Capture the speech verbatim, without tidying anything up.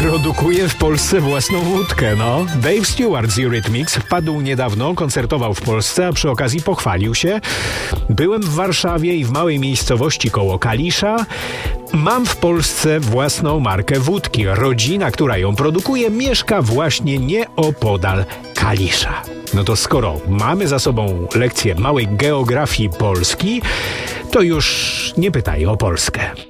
Produkuje w Polsce własną wódkę, no. Dave Stewart z Eurythmics wpadł niedawno, koncertował w Polsce, a przy okazji pochwalił się. Byłem w Warszawie i w małej miejscowości koło Kalisza. Mam w Polsce własną markę wódki. Rodzina, która ją produkuje, mieszka właśnie nieopodal Kalisza. No to skoro mamy za sobą lekcję małej geografii Polski, to już nie pytaj o Polskę.